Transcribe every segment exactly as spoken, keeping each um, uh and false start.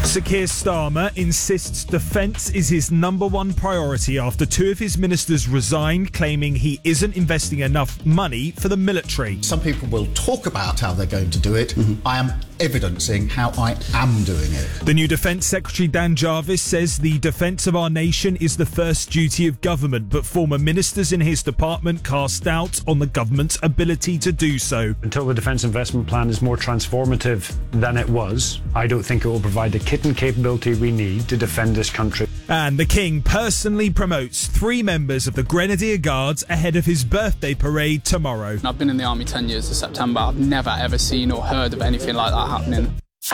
Sir Keir Starmer insists defence is his number one priority after two of his ministers resigned, claiming he isn't investing enough money for the military. Some people will talk about how they're going to do it. Mm-hmm. I am evidencing how I am doing it. The new Defence Secretary Dan Jarvis says the defence of our nation is the first duty of government, but former ministers in his department cast doubt on the government's ability to do so. Until the Defence Investment Plan is more transformative than it was, I don't think it will provide the kit and capability we need to defend this country. And the King personally promotes three members of the Grenadier Guards ahead of his birthday parade tomorrow. I've been in the army ten years this September. I've never ever seen or heard of anything like that happening.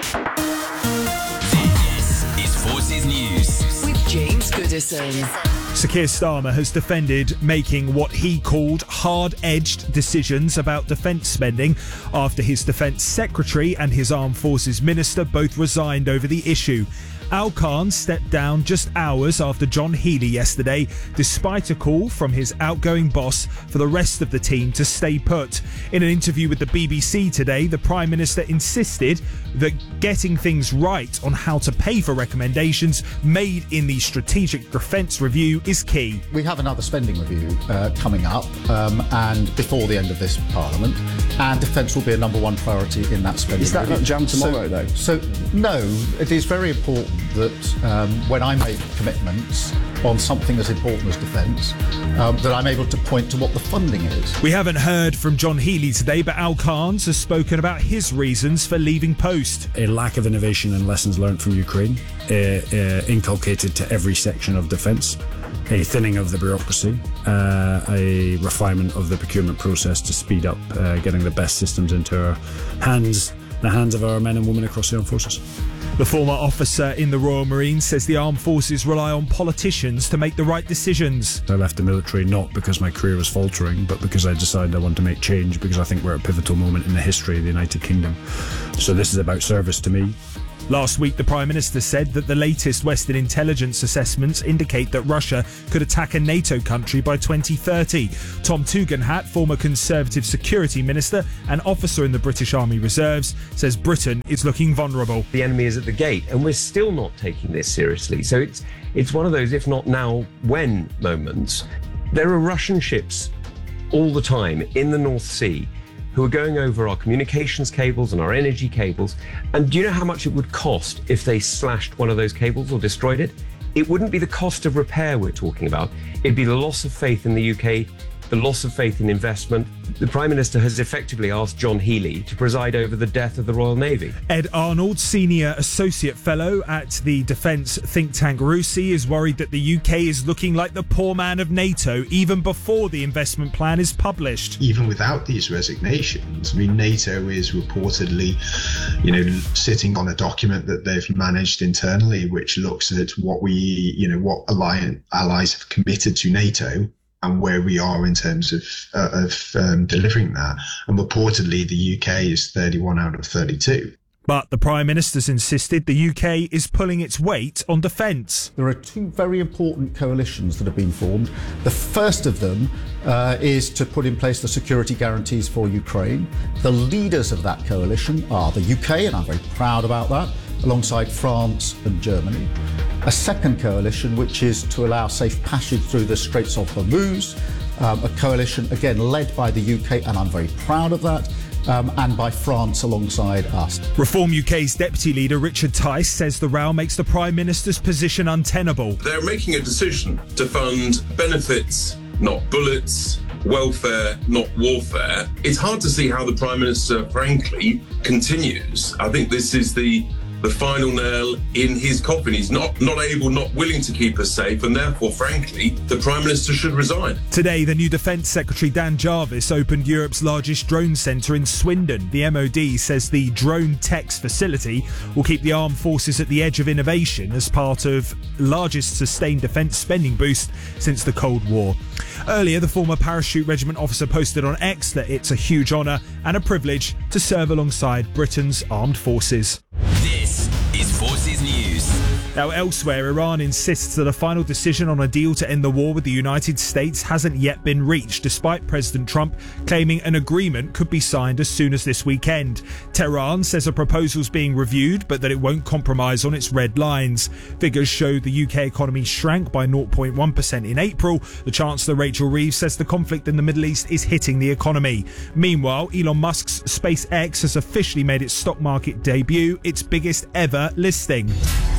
This is Forces News with James Goodison. Sir Keir Starmer has defended making what he called hard-edged decisions about defence spending after his Defence Secretary and his Armed Forces Minister both resigned over the issue. Al Khan stepped down just hours after John Healey yesterday, despite a call from his outgoing boss for the rest of the team to stay put. In an interview with the B B C today, the Prime Minister insisted that getting things right on how to pay for recommendations made in the Strategic Defence Review is key. We have another spending review uh, coming up um, and before the end of this Parliament, and defence will be a number one priority in that spending Is that review. not jammed tomorrow, so, though? So, no, it is very important that um, when I make commitments on something as important as defence, um, that I'm able to point to what the funding is. We haven't heard from John Healey today, but Al Khan has spoken about his reasons for leaving post. A lack of innovation and lessons learned from Ukraine, uh, uh, inculcated to every section of defence, a thinning of the bureaucracy, uh, a refinement of the procurement process to speed up uh, getting the best systems into our hands, the hands of our men and women across the armed forces. The former officer in the Royal Marines says the armed forces rely on politicians to make the right decisions. I left the military not because my career was faltering, but because I decided I want to make change, because I think we're at a pivotal moment in the history of the United Kingdom. So this is about service to me. Last week, the Prime Minister said that the latest Western intelligence assessments indicate that Russia could attack a NATO country by twenty thirty. Tom Tugendhat, former Conservative Security Minister and officer in the British Army Reserves, says Britain is looking vulnerable. The enemy is at the gate, and we're still not taking this seriously. So it's it's one of those if not now, when moments. There are Russian ships all the time in the North Sea who are going over our communications cables and our energy cables. And do you know how much it would cost if they slashed one of those cables or destroyed it? It wouldn't be the cost of repair we're talking about. It'd be the loss of faith in the U K, the loss of faith in investment. The Prime Minister has effectively asked John Healey to preside over the death of the Royal Navy. Ed Arnold, Senior Associate Fellow at the defence think tank RUSI, is worried that the U K is looking like the poor man of NATO even before the investment plan is published. Even without these resignations, I mean, NATO is reportedly, you know, sitting on a document that they've managed internally, which looks at what we, you know, what alliance, allies have committed to NATO and where we are in terms of uh, of um, delivering that. And reportedly, the U K is thirty-one out of thirty-two. But the Prime Minister's insisted the U K is pulling its weight on defence. There are two very important coalitions that have been formed. The first of them uh, is to put in place the security guarantees for Ukraine. The leaders of that coalition are the U K, and I'm very proud about that, alongside France and Germany. A second coalition, which is to allow safe passage through the Straits of Hormuz, um, a coalition, again, led by the U K, and I'm very proud of that, um, and by France alongside us. Reform U K's Deputy Leader Richard Tice says the row makes the Prime Minister's position untenable. They're making a decision to fund benefits, not bullets, welfare, not warfare. It's hard to see how the Prime Minister, frankly, continues. I think this is the the final nail in his coffin. He's not, not able, not willing to keep us safe, and therefore, frankly, the Prime Minister should resign. Today, the new Defence Secretary Dan Jarvis opened Europe's largest drone centre in Swindon. The M O D says the Drone Techs facility will keep the armed forces at the edge of innovation as part of largest sustained defence spending boost since the Cold War. Earlier, the former parachute regiment officer posted on X that it's a huge honour and a privilege to serve alongside Britain's armed forces. This is Forces News. Now, elsewhere, Iran insists that a final decision on a deal to end the war with the United States hasn't yet been reached, despite President Trump claiming an agreement could be signed as soon as this weekend. Tehran says a proposal's being reviewed, but that it won't compromise on its red lines. Figures show the U K economy shrank by zero point one percent in April. The Chancellor, Rachel Reeves, says the conflict in the Middle East is hitting the economy. Meanwhile, Elon Musk's SpaceX has officially made its stock market debut, its biggest ever listing.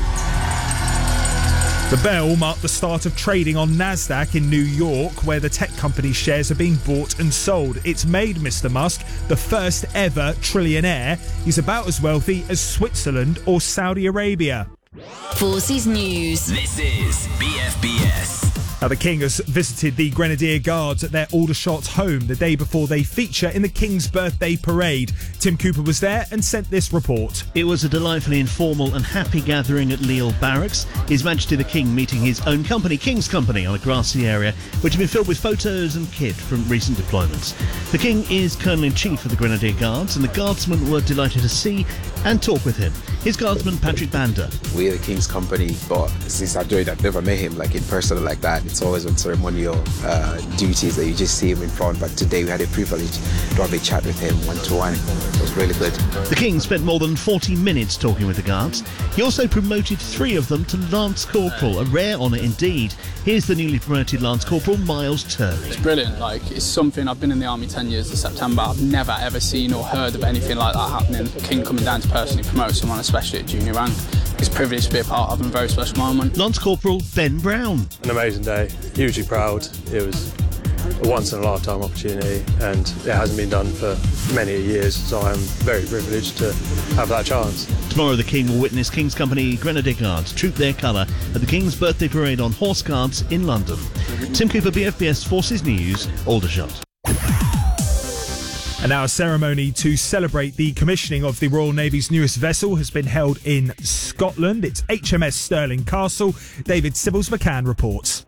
The bell marked the start of trading on Nasdaq in New York, where the tech company's shares are being bought and sold. It's made Mister Musk the first ever trillionaire. He's about as wealthy as Switzerland or Saudi Arabia. Forces News. This is B F B S. Now, the King has visited the Grenadier Guards at their Aldershot home the day before they feature in the King's birthday parade. Tim Cooper was there and sent this report. It was a delightfully informal and happy gathering at Lille Barracks. His Majesty the King meeting his own company, King's Company, on a grassy area, which had been filled with photos and kit from recent deployments. The King is Colonel-in-Chief of the Grenadier Guards, and the Guardsmen were delighted to see and talk with him. His Guardsman, Patrick Banda. We're the King's Company, but since I joined, I've never met him like in person like that. It's always on ceremonial uh, duties that you just see him in front, but today we had a privilege to have a chat with him one-to-one. It was really good. The King spent more than forty minutes talking with the Guards. He also promoted three of them to Lance Corporal, a rare honour indeed. Here's the newly promoted Lance Corporal, Miles Turley. It's brilliant. Like, it's something. I've been in the Army ten years this September. I've never ever seen or heard of anything like that happening. The King coming down to personally promote someone, especially at junior rank. It's a privilege to be a part of and a very special moment. Lance Corporal Ben Brown. An amazing day, hugely proud. It was a once in a lifetime opportunity and it hasn't been done for many years, so I'm very privileged to have that chance. Tomorrow the King will witness King's Company Grenadier Guards troop their colour at the King's birthday parade on Horse Guards in London. Tim Cooper, B F B S Forces News, Aldershot. And now a ceremony to celebrate the commissioning of the Royal Navy's newest vessel has been held in Scotland. It's H M S Stirling Castle. David Sibbles McCann reports.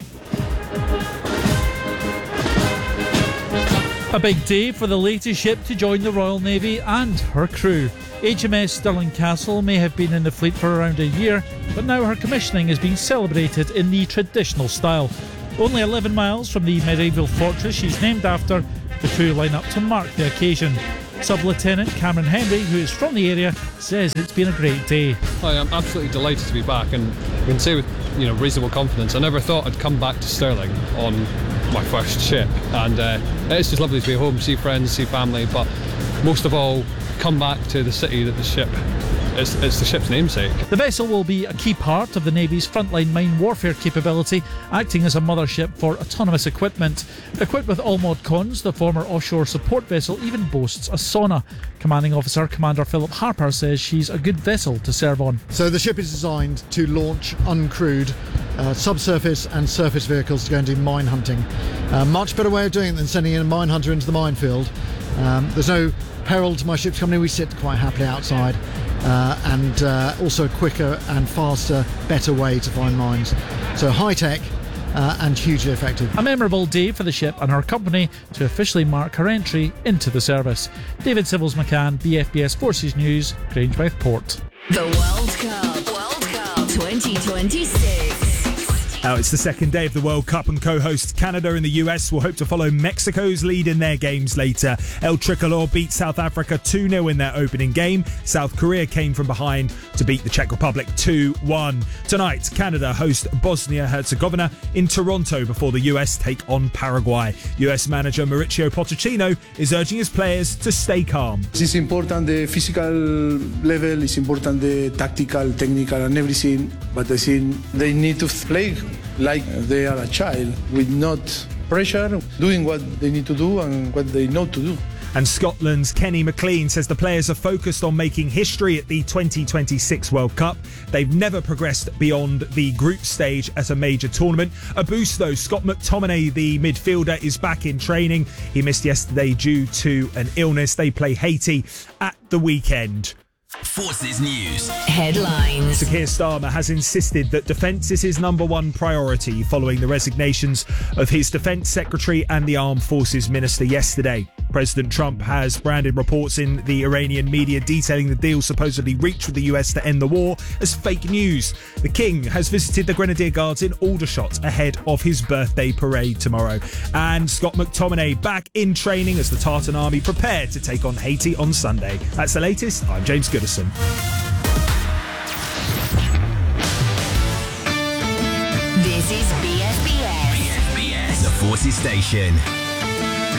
A big day for the latest ship to join the Royal Navy and her crew. H M S Stirling Castle may have been in the fleet for around a year, but now her commissioning is being celebrated in the traditional style. Only eleven miles from the medieval fortress she's named after, the crew line up to mark the occasion. Sub-Lieutenant Cameron Henry, who is from the area, says it's been a great day. I am absolutely delighted to be back, and I can say with you know reasonable confidence I never thought I'd come back to Stirling on my first ship, and uh, it's just lovely to be home, see friends, see family, but most of all come back to the city that the ship It's, it's the ship's namesake. The vessel will be a key part of the Navy's frontline mine warfare capability, acting as a mothership for autonomous equipment. Equipped with all mod cons, the former offshore support vessel even boasts a sauna. Commanding Officer Commander Philip Harper says she's a good vessel to serve on. So the ship is designed to launch uncrewed uh, subsurface and surface vehicles to go and do mine hunting. A much better way of doing it than sending in a mine hunter into the minefield. Um, there's no herald to my ship's company. We sit quite happily outside. Uh, and uh, also a quicker and faster, better way to find mines. So high-tech uh, and hugely effective. A memorable day for the ship and her company to officially mark her entry into the service. David Sibbles McCann, B F B S Forces News, Grangemouth Port. The World Cup, World Cup twenty twenty-six. Now it's the second day of the World Cup and co-hosts Canada and the U S will hope to follow Mexico's lead in their games later. El Tricolor beat South Africa two nil in their opening game. South Korea came from behind to beat the Czech Republic two one. Tonight, Canada host Bosnia-Herzegovina in Toronto before the U S take on Paraguay. U S manager Mauricio Pochettino is urging his players to stay calm. It's important the physical level, it's important the tactical, technical and everything, but I think they need to play like they are a child, with not pressure, doing what they need to do and what they know to do. And Scotland's Kenny McLean says the players are focused on making history at the twenty twenty-six World Cup. They've never progressed beyond the group stage at a major tournament. A boost though, Scott McTominay, the midfielder, is back in training. He missed yesterday due to an illness. They play Haiti at the weekend. Forces News headlines. Sir Keir Starmer has insisted that defence is his number one priority following the resignations of his Defence Secretary and the Armed Forces Minister yesterday. President Trump has branded reports in the Iranian media detailing the deal supposedly reached with the U S to end the war as fake news. The King has visited the Grenadier Guards in Aldershot ahead of his birthday parade tomorrow. And Scott McTominay back in training as the Tartan Army prepare to take on Haiti on Sunday. That's the latest. I'm James Goodison. This is B S B S. B S B S, the Forces Station.